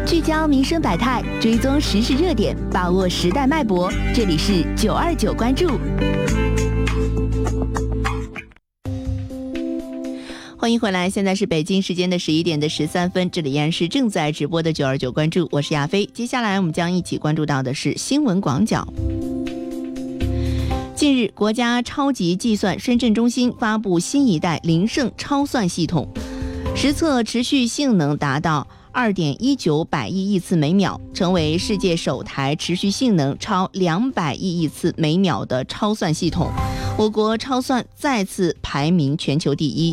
聚焦民生百态，追踪时事热点，把握时代脉搏。这里是929关注。欢迎回来，现在是北京时间的11点13分，这里依然是正在直播的929关注，我是亚飞。接下来我们将一起关注到的是新闻广角。近日，国家超级计算深圳中心发布新一代灵胜超算系统，实测持续性能达到2.19百亿亿次每秒，成为世界首台持续性能超200亿亿次每秒的超算系统。我国超算再次排名全球第一。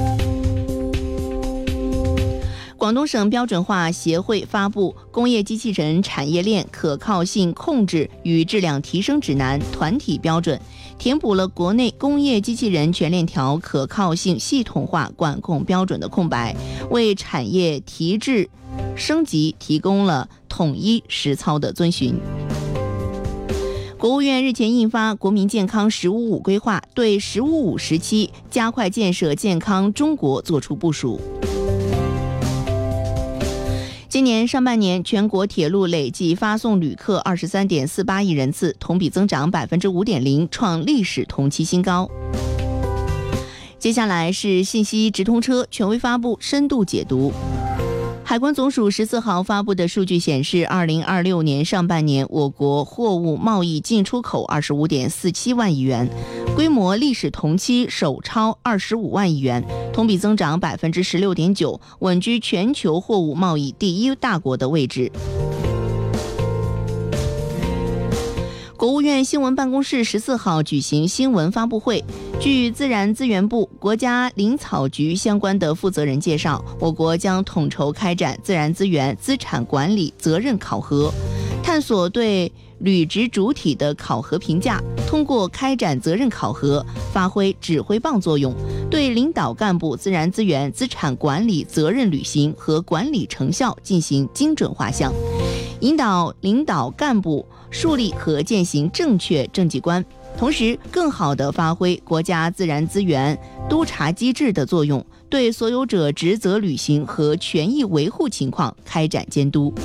广东省标准化协会发布《工业机器人产业链可靠性控制与质量提升指南》团体标准，填补了国内工业机器人全链条可靠性系统化管控标准的空白，为产业提质升级提供了统一实操的遵循。国务院日前印发《国民健康“15+5”规划》，对“15+5”时期加快建设健康中国作出部署。今年上半年，全国铁路累计发送旅客23.48亿人次，同比增长5.0%，创历史同期新高。接下来是信息直通车权威发布深度解读。海关总署14号发布的数据显示，2026年上半年我国货物贸易进出口25.47万亿元，规模历史同期首超25万亿元，同比增长16.9%，稳居全球货物贸易第一大国的位置。国务院新闻办公室14号举行新闻发布会，据自然资源部、国家林草局相关的负责人介绍，我国将统筹开展自然资源资产管理责任考核，探索对履职主体的考核评价，通过开展责任考核，发挥指挥棒作用，对领导干部自然资源资产管理责任履行和管理成效进行精准画像，引导领导干部树立和践行正确政绩观，同时更好地发挥国家自然资源督查机制的作用，对所有者职责履行和权益维护情况开展监督。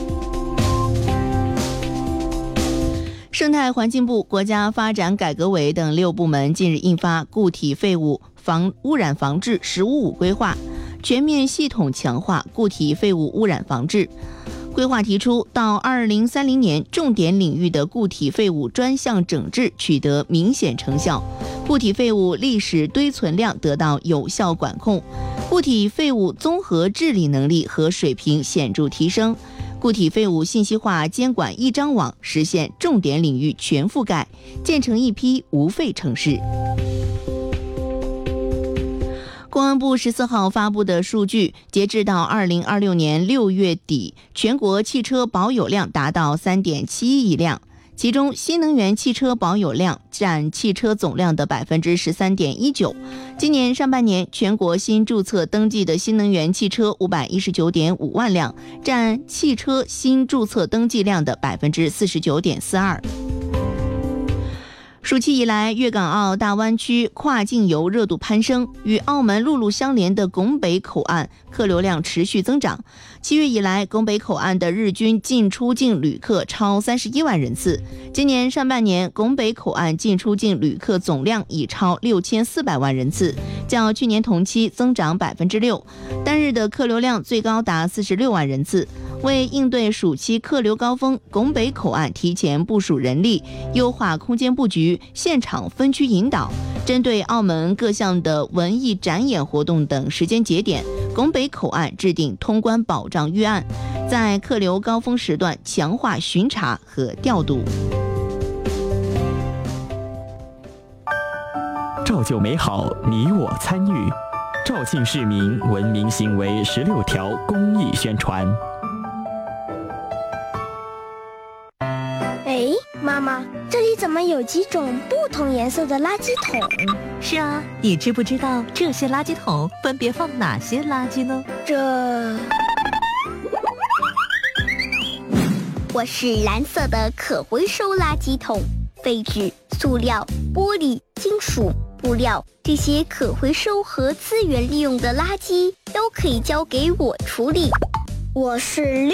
生态环境部、国家发展改革委等6部门近日印发《固体废物污染防治“15+5”规划》，全面系统强化固体废物污染防治。规划提出，到2030年，重点领域的固体废物专项整治取得明显成效，固体废物历史堆存量得到有效管控，固体废物综合治理能力和水平显著提升，固体废物信息化监管一张网实现重点领域全覆盖，建成一批无废城市。公安部14号发布的数据，截至到2026年6月底，全国汽车保有量达到3.71亿辆，其中新能源汽车保有量占汽车总量的13.19%。今年上半年，全国新注册登记的新能源汽车519.5万辆，占汽车新注册登记量的49.42%。暑期以来，粤港澳大湾区跨境游热度攀升，与澳门陆路相连的拱北口岸客流量持续增长。7月以来，拱北口岸的日均进出境旅客超31万人次。今年上半年，拱北口岸进出境旅客总量已超6400万人次，较去年同期增长6%，单日的客流量最高达46万人次。为应对暑期客流高峰，拱北口岸提前部署人力，优化空间布局，现场分区引导。针对澳门各项的文艺展演活动等时间节点，拱北口岸制定通关保障预案，在客流高峰时段强化巡查和调度。 照旧美好，你我参与。肇庆市民文明行为16条公益宣传。 哎，妈妈，这里怎么有几种不同颜色的垃圾桶？ 是啊，你知不知道这些垃圾桶分别放哪些垃圾呢？ 我是蓝色的可回收垃圾桶，废纸、塑料、玻璃、金属、布料这些可回收和资源利用的垃圾都可以交给我处理。我是